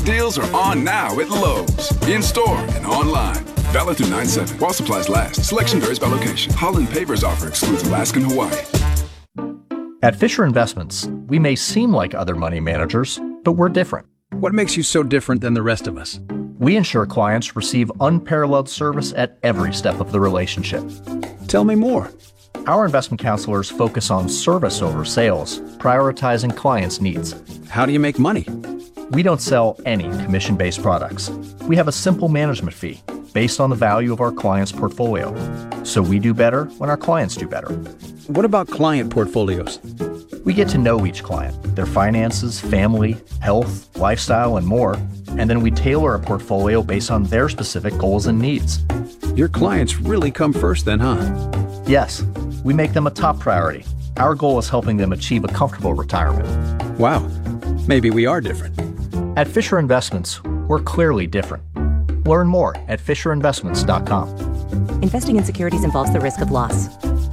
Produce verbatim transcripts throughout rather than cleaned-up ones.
Deals are on now at Lowe's. In-store and online. Valid through nine seven. While supplies last. Selection varies by location. Holland Pavers offer excludes Alaska and Hawaii. At Fisher Investments, we may seem like other money managers, but we're different. What makes you so different than the rest of us? We ensure clients receive unparalleled service at every step of the relationship. Tell me more. Our investment counselors focus on service over sales, prioritizing clients' needs. How do you make money? We don't sell any commission-based products. We have a simple management fee based on the value of our client's portfolio. So we do better when our clients do better. What about client portfolios? We get to know each client, their finances, family, health, lifestyle, and more, and then we tailor a portfolio based on their specific goals and needs. Your clients really come first then, huh? Yes, we make them a top priority. Our goal is helping them achieve a comfortable retirement. Wow, maybe we are different. At Fisher Investments, we're clearly different. Learn more at fisher investments dot com. Investing in securities involves the risk of loss.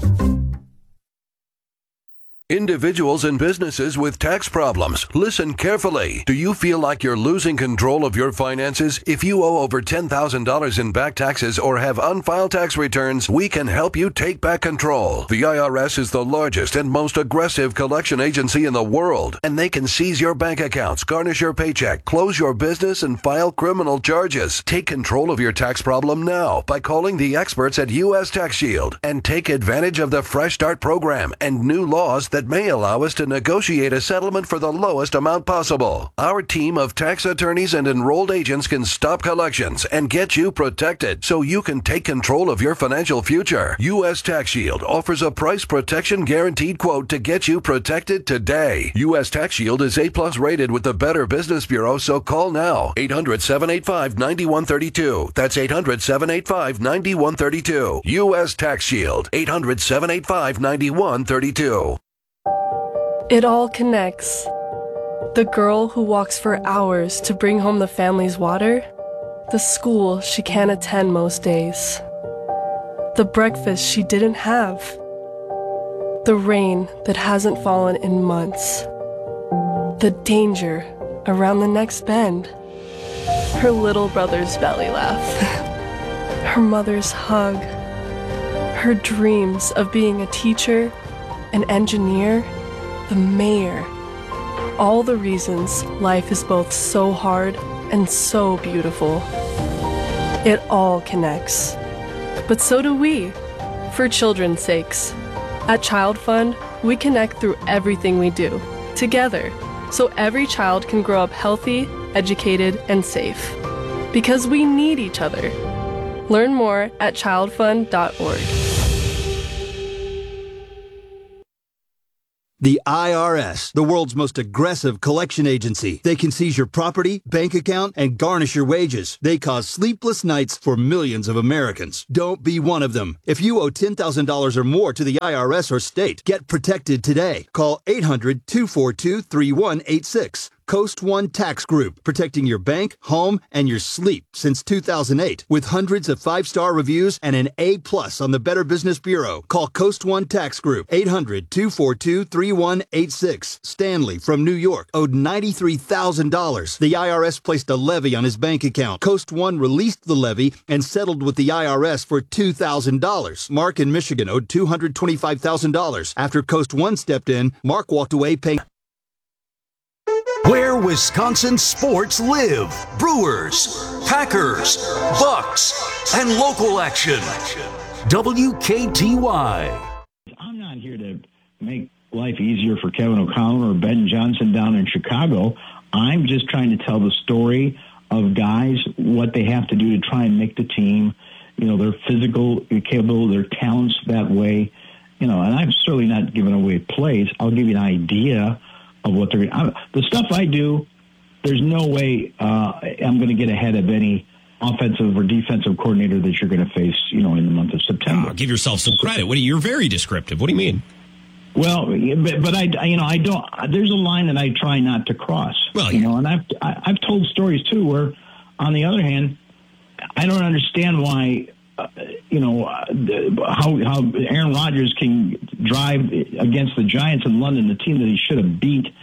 Individuals and businesses with tax problems, listen carefully. Do you feel like you're losing control of your finances? If you owe over ten thousand dollars in back taxes or have unfiled tax returns, we can help you take back control. The I R S is the largest and most aggressive collection agency in the world, and they can seize your bank accounts, garnish your paycheck, close your business, and file criminal charges. Take control of your tax problem now by calling the experts at U S Tax Shield and take advantage of the Fresh Start program and new laws that that may allow us to negotiate a settlement for the lowest amount possible. Our team of tax attorneys and enrolled agents can stop collections and get you protected so you can take control of your financial future. U S Tax Shield offers a price protection guaranteed quote to get you protected today. U S Tax Shield is A plus rated with the Better Business Bureau, so call now. eight hundred, seven eight five, nine one three two. That's eight hundred, seven eight five, nine one three two. U S Tax Shield. eight hundred, seven eight five, nine one three two. It all connects. The girl who walks for hours to bring home the family's water, the school she can't attend most days, the breakfast she didn't have, the rain that hasn't fallen in months, the danger around the next bend, her little brother's belly laugh, her mother's hug, her dreams of being a teacher, an engineer, the mayor. All the reasons life is both so hard and so beautiful. It all connects. But so do we, for children's sakes. At Child Fund, we connect through everything we do, together, so every child can grow up healthy, educated, and safe. Because we need each other. Learn more at child fund dot org. The I R S, the world's most aggressive collection agency. They can seize your property, bank account, and garnish your wages. They cause sleepless nights for millions of Americans. Don't be one of them. If you owe ten thousand dollars or more to the I R S or state, get protected today. Call eight hundred, two four two, three one eight six. Coast One Tax Group, protecting your bank, home, and your sleep since two thousand eight. With hundreds of five-star reviews and an A plus on the Better Business Bureau. Call Coast One Tax Group, eight hundred, two four two, three one eight six. Stanley from New York owed ninety-three thousand dollars. The I R S placed a levy on his bank account. Coast One released the levy and settled with the I R S for two thousand dollars. Mark in Michigan owed two hundred twenty-five thousand dollars. After Coast One stepped in, Mark walked away paying... Where Wisconsin sports live. Brewers, Packers, Bucks, and local action. W K T Y. I'm not here to make life easier for Kevin O'Connell or Ben Johnson down in Chicago. I'm just trying to tell the story of guys, what they have to do to try and make the team. You know, their physical capable, their talents that way. You know, and I'm certainly not giving away plays. I'll give you an idea of what they're going to. The stuff I do, there's no way uh, I'm going to get ahead of any offensive or defensive coordinator that you're going to face, you know, in the month of September. Oh, give yourself some credit. What do you, you're very descriptive. What do you mean? Well, but, but I, you know, I don't. There's a line that I try not to cross. Well, you know, and I've I've told stories too where, on the other hand, I don't understand why. Uh, you know, uh, how how Aaron Rodgers can drive against the Giants in London, the team that he should have beat,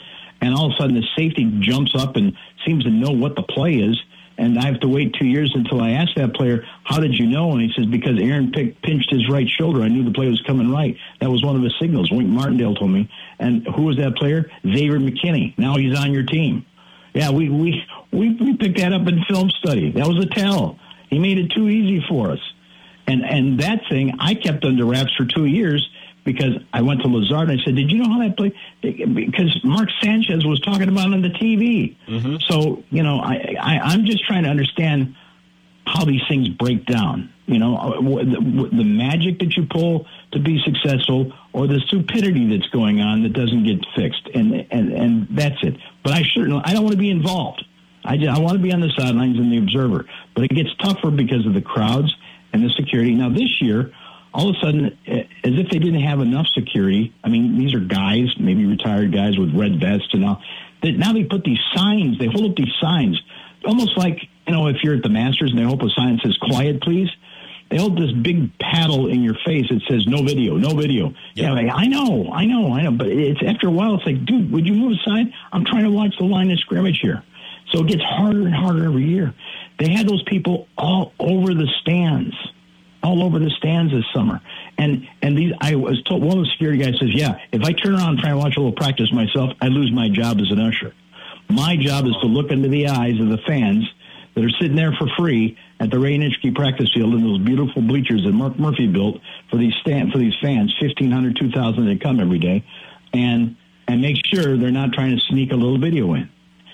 and all of a sudden the safety jumps up and seems to know what the play is, and I have to wait two years until I ask that player, how did you know? And he says, because Aaron pick, pinched his right shoulder. I knew the play was coming right. That was one of his signals. Wink Martindale told me. And who was that player? Xavier McKinney. Now he's on your team. Yeah, we, we, we, we picked that up in film study. That was a tell. He made it too easy for us. And and that thing I kept under wraps for two years because I went to Lazard and I said, did you know how that played? Because Mark Sanchez was talking about it on the T V. Mm-hmm. So, you know, I, I, I'm just trying to understand how these things break down. You know, the, the magic that you pull to be successful or the stupidity that's going on that doesn't get fixed. And and, and that's it. But I certainly, I don't want to be involved. I, just, I want to be on the sidelines and the observer. But it gets tougher because of the crowds and the security. Now, this year, all of a sudden, as if they didn't have enough security, I mean, these are guys, maybe retired guys with red vests and all, that now they put these signs, they hold up these signs, almost like, you know, if you're at the Masters and they hold up a sign that says, quiet, please, they hold this big paddle in your face that says, no video, no video. Yeah, like, I know, I know, I know, but it's after a while, it's like, dude, would you move aside? I'm trying to watch the line of scrimmage here. So it gets harder and harder every year. They had those people all over the stands, all over the stands this summer. And and these, I was told, one of the security guys says, yeah, if I turn around and try to watch a little practice myself, I lose my job as an usher. My job is to look into the eyes of the fans that are sitting there for free at the Ray Nitschke practice field in those beautiful bleachers that Mark Murphy built for these stand, for these fans, fifteen hundred, two thousand that come every day, and and make sure they're not trying to sneak a little video in.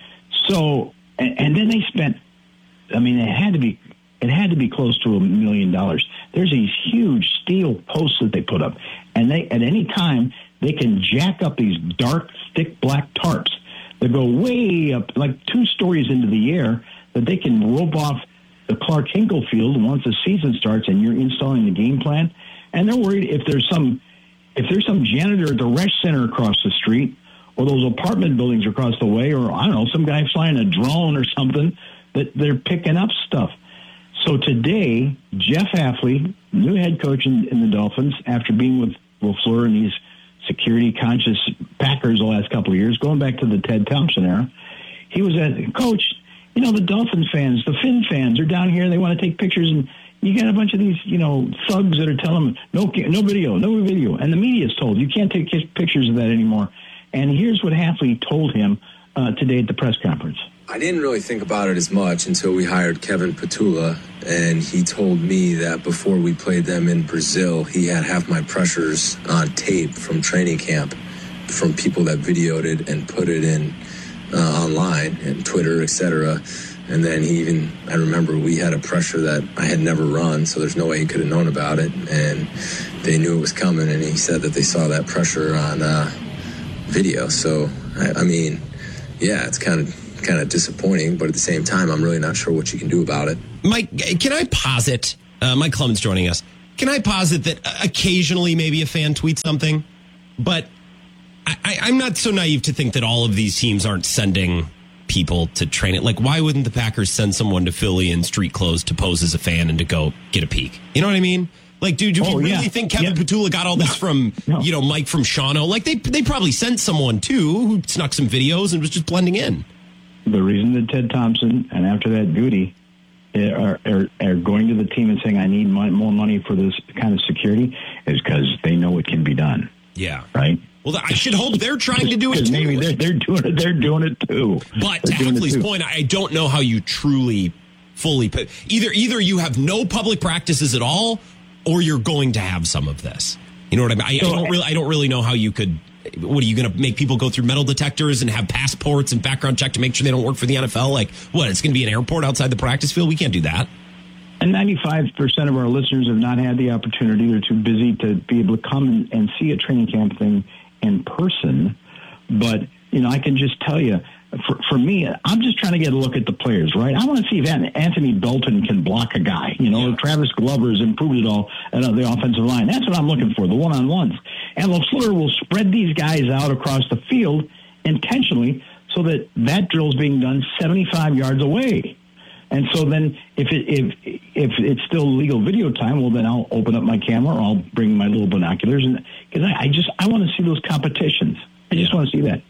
So, and, and then they spent, I mean, it had to be, it had to be close to a million dollars. There's these huge steel posts that they put up, and they, at any time, they can jack up these dark, thick black tarps that go way up, like two stories into the air, that they can rope off the Clark Hinkle field once the season starts and you're installing the game plan. And they're worried if there's some, if there's some janitor at the rec center across the street, or those apartment buildings across the way, or I don't know, some guy flying a drone or something, that they're picking up stuff. So today, Jeff Hafley, new head coach in, in the Dolphins, after being with LaFleur and these security-conscious Packers the last couple of years, going back to the Ted Thompson era, he was at, Coach, you know, the Dolphins fans, the Finn fans are down here, they want to take pictures, and you got a bunch of these, you know, thugs that are telling them, no, no video, no video. And the media's told, you can't take pictures of that anymore. And here's what Hafley told him uh, today at the press conference. I didn't really think about it as much until we hired Kevin Petula, and he told me that before we played them in Brazil, he had half my pressures on tape from training camp from people that videoed it and put it in uh, online and Twitter, et cetera. And then he even, I remember we had a pressure that I had never run, so there's no way he could have known about it. And they knew it was coming, and he said that they saw that pressure on uh, video. So, I, I mean, yeah, it's kind of kind of disappointing, but at the same time, I'm really not sure what you can do about it. Mike, can I posit, uh, Mike Clemens joining us, can I posit that occasionally maybe a fan tweets something, but I, I, I'm not so naive to think that all of these teams aren't sending people to train it. Like, why wouldn't the Packers send someone to Philly in street clothes to pose as a fan and to go get a peek? You know what I mean? Like, dude, do oh, you really yeah. think Kevin yeah. Petula got all this from, no. you know, Mike from Shawano? Like, they they probably sent someone, too, who snuck some videos and was just blending in. The reason that Ted Thompson, and after that Goody, are, are, are going to the team and saying, I need my, more money for this kind of security, is because they know it can be done. Yeah. Right? Well, I should hope they're trying to do it, too. Maybe they're, they're, doing it, they're doing it, too. But they're to Hafley's point, I don't know how you truly, fully put... Either, either you have no public practices at all, or you're going to have some of this. You know what I mean? I, so, I don't really, I don't really know how you could... What, are you going to make people go through metal detectors and have passports and background check to make sure they don't work for the N F L? Like, what, it's going to be an airport outside the practice field? We can't do that. And ninety-five percent of our listeners have not had the opportunity. They're too busy to be able to come and, and see a training camp thing in person. But, you know, I can just tell you, for, for me, I'm just trying to get a look at the players, right? I want to see if Anthony Dalton can block a guy. You know, yeah. Travis Glover's improved it all at the offensive line. That's what I'm looking for, the one-on-ones. And LaFleur will spread these guys out across the field intentionally so that that drill's being done seventy-five yards away. And so then if it, if if it's still legal video time, well, then I'll open up my camera or I'll bring my little binoculars. And because I, I just I want to see those competitions. I just want to see that.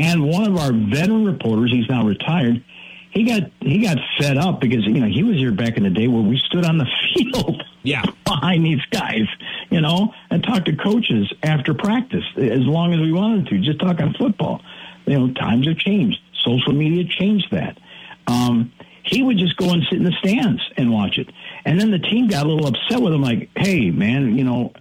And one of our veteran reporters, he's now retired, he got he got fed up because, you know, he was here back in the day where we stood on the field yeah. behind these guys, you know, and talked to coaches after practice as long as we wanted to, just talk on football. You know, times have changed. Social media changed that. Um, he would just go and sit in the stands and watch it. And then the team got a little upset with him, like, hey, man, you know,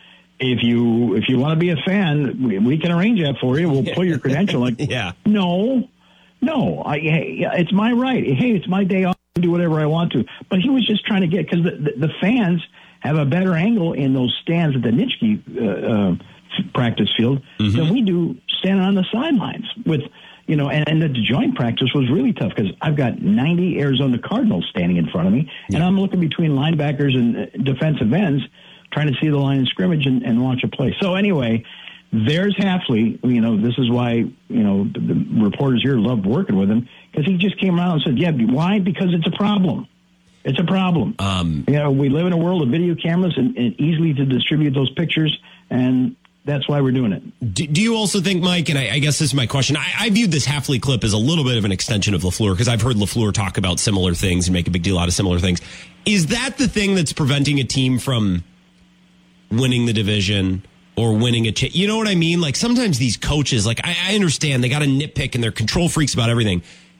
if you if you want to be a fan, we, we can arrange that for you. We'll put your credential. Like, yeah. no, no, I, hey, it's my right. Hey, it's my day off. I can do whatever I want to. But he was just trying to get, because the, the, the fans have a better angle in those stands at the Nitschke uh, uh, practice field mm-hmm. than we do standing on the sidelines with, you know, and, and the joint practice was really tough because I've got ninety Arizona Cardinals standing in front of me, yeah. and I'm looking between linebackers and defensive ends trying to see the line of scrimmage and, and watch a play. So anyway, there's Hafley. You know, this is why, you know, the, the reporters here loved working with him, because he just came around and said, yeah, why? Because it's a problem. It's a problem. Um, you know, we live in a world of video cameras and, and easily to distribute those pictures, and that's why we're doing it. Do, do you also think, Mike, and I, I guess this is my question, I, I viewed this Hafley clip as a little bit of an extension of LaFleur, because I've heard LaFleur talk about similar things and make a big deal out of similar things. Is that the thing that's preventing a team from winning the division or winning a cha- you know what I mean? Like, sometimes these coaches, like, I, I understand they got to nitpick and they're control freaks about everything.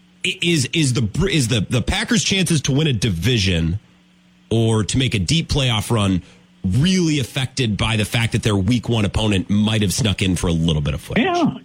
Is is the is the, the Packers' chances to win a division or to make a deep playoff run really affected by the fact that their week one opponent might have snuck in for a little bit of footage? Yeah.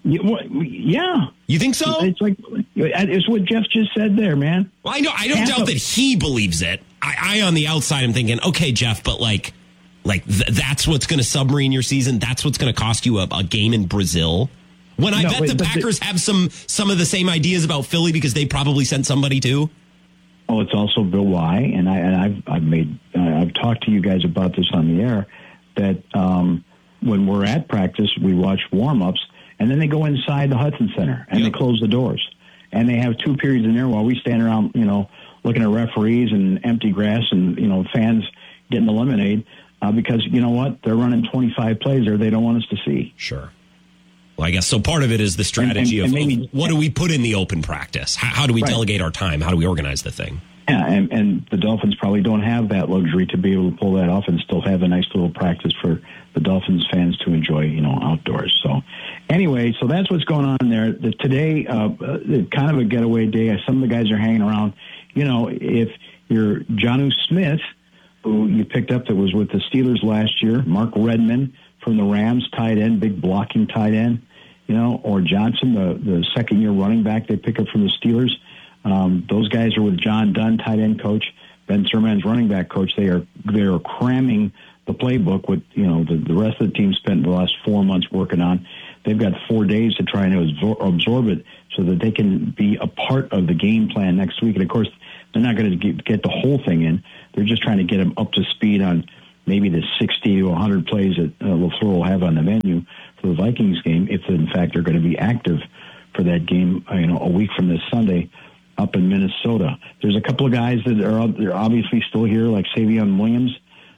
Yeah. You think so? It's like, it's what Jeff just said there, man. Well, I know, I don't Half doubt of- that he believes it. I, I, on the outside, am thinking, okay, Jeff, but like, like th- that's what's going to submarine your season. That's what's going to cost you a, a game in Brazil. When I no, bet wait, the Packers the, have some some of the same ideas about Philly because they probably sent somebody too. Oh, it's also Bill Y, and I and I've I've made uh, I've talked to you guys about this on the air, that um, when we're at practice, we watch warm-ups, and then they go inside the Hudson Center and yep. they close the doors, and they have two periods in there while we stand around, you know, looking at referees and empty grass and, you know, fans getting the lemonade uh, because, you know what, they're running twenty-five plays there they don't want us to see. Sure. Well, I guess so. Part of it is the strategy and, and, and of, maybe, of what do we put in the open practice? How, how do we right. delegate our time? How do we organize the thing? Yeah, and, and the Dolphins probably don't have that luxury to be able to pull that off and still have a nice little practice for the Dolphins fans to enjoy, you know, outdoors. So anyway, so that's what's going on there. The, today, uh, uh, kind of a getaway day. Some of the guys are hanging around. You know, if you're Jonnu Smith, who you picked up that was with the Steelers last year, Mark Redmond from the Rams, tight end, big blocking tight end, you know, or Johnson, the, the second-year running back they pick up from the Steelers. Um, those guys are with John Dunn, tight end coach, Ben Serman's running back coach. They are they are cramming the playbook with, you know, the, the rest of the team spent the last four months working on. They've got four days to try and absor- absorb it so that they can be a part of the game plan next week. And, of course, they're not going to get, get the whole thing in. They're just trying to get them up to speed on maybe the sixty to one hundred plays that uh, LaFleur will have on the menu for the Vikings game, if in fact they're going to be active for that game, uh, you know, a week from this Sunday up in Minnesota. There's a couple of guys that are they're obviously still here, like Savion Williams,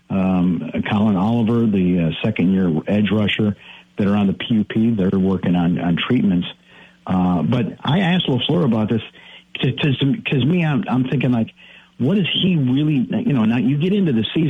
um, Colin Oliver, the uh, second-year edge rusher, that are on the P U P. They're working on, on treatments. Uh, but I asked LaFleur about this because me, I'm, I'm thinking, like, what is he really, you know, now you get into the season